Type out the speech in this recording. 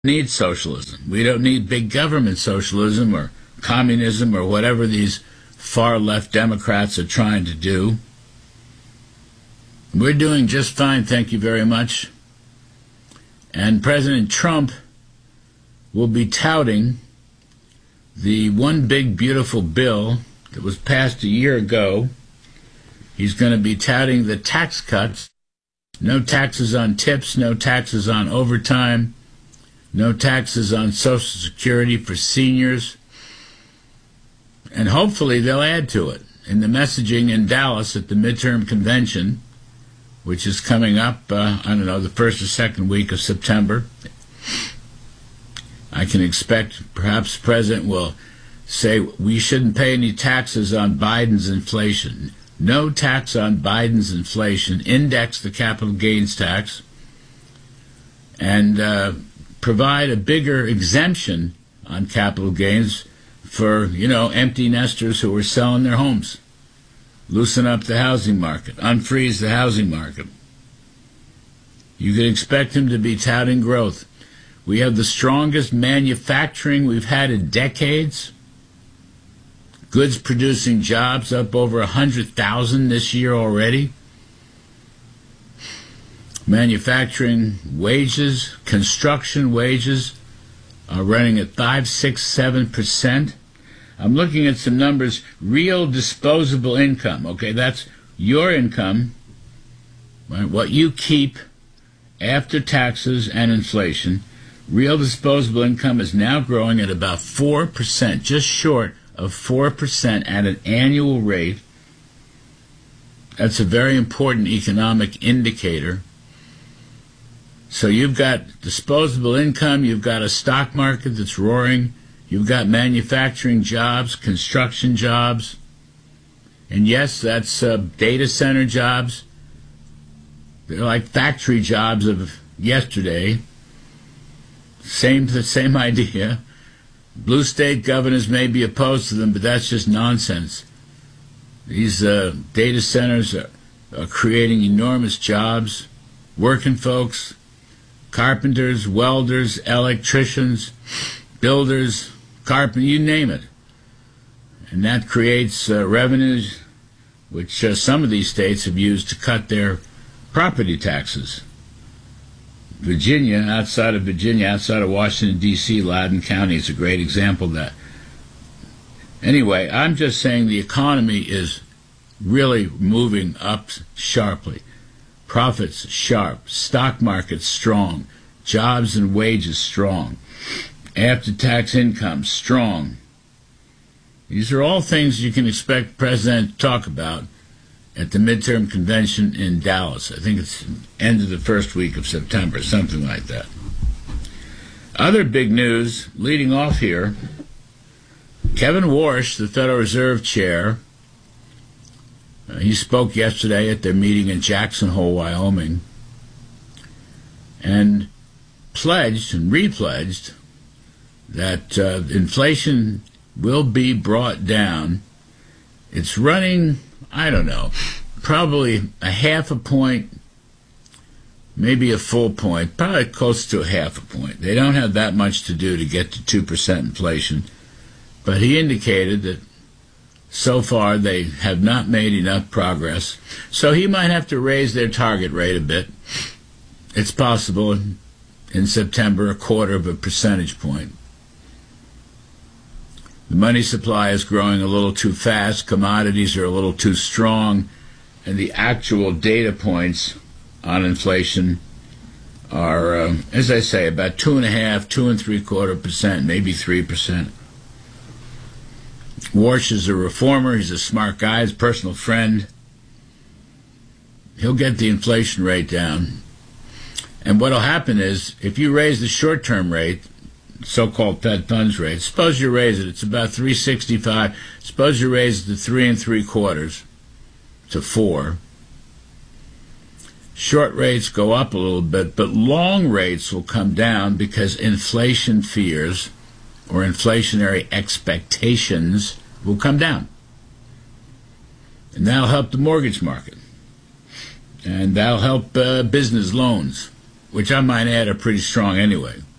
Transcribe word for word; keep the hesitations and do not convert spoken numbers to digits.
need socialism. We don't need big government socialism or communism or whatever these far-left Democrats are trying to do. We're doing just fine, thank you very much. And President Trump will be touting the one big beautiful bill that was passed a year ago. He's going to be touting the tax cuts. No taxes on tips, no taxes on overtime, no taxes on Social Security for seniors. And hopefully they'll add to it in the messaging in Dallas at the midterm convention, which is coming up, uh, I don't know, the first or second week of September. I can expect perhaps the president will say we shouldn't pay any taxes on Biden's inflation. No tax on Biden's inflation. Index the capital gains tax and uh, provide a bigger exemption on capital gains for, you know, empty nesters who are selling their homes. Loosen up the housing market. Unfreeze the housing market. You can expect him to be touting growth. We have the strongest manufacturing we've had in decades. Goods producing jobs up over one hundred thousand this year already. Manufacturing wages, construction wages are running at five, six, seven percent. I'm looking at some numbers. Real disposable income, okay, that's your income, right, what you keep after taxes and inflation. Real disposable income is now growing at about four percent, just short of four percent at an annual rate. That's a very important economic indicator. So you've got disposable income, you've got a stock market that's roaring, you've got manufacturing jobs, construction jobs, and yes, that's uh, data center jobs. They're like factory jobs of yesterday. Same, the same idea. Blue state governors may be opposed to them, but that's just nonsense. These uh, data centers are, are creating enormous jobs. Working folks, carpenters, welders, electricians, builders, carpenters, you name it. And that creates uh, revenues which uh, some of these states have used to cut their property taxes. Virginia, outside of Virginia, outside of Washington, D C, Loudoun County is a great example of that. Anyway, I'm just saying the economy is really moving up sharply. Profits sharp, stock market strong, jobs and wages strong, after-tax income strong. These are all things you can expect the president to talk about at the midterm convention in Dallas. I think it's end of the first week of September, something like that. Other big news, leading off here, Kevin Warsh, the Federal Reserve Chair, uh, he spoke yesterday at their meeting in Jackson Hole, Wyoming, and pledged and repledged that uh, inflation will be brought down. It's running, I don't know, probably a half a point, maybe a full point, probably close to a half a point. They don't have that much to do to get to two percent inflation, but he indicated that so far they have not made enough progress, so he might have to raise their target rate a bit. It's possible in September, a quarter of a percentage point. The money supply is growing a little too fast, commodities are a little too strong, and the actual data points on inflation are, uh, as I say, about two and a half, two and three quarter percent, maybe three percent. Warsh is a reformer, he's a smart guy, his personal friend. He'll get the inflation rate down. And what'll happen is, if you raise the short-term rate, so-called Fed funds rate, suppose you raise it, it's about three sixty-five, suppose you raise it to three and three quarters, to four. Short rates go up a little bit, but long rates will come down because inflation fears or inflationary expectations will come down. And that'll help the mortgage market. And that'll help uh, business loans, which I might add are pretty strong anyway.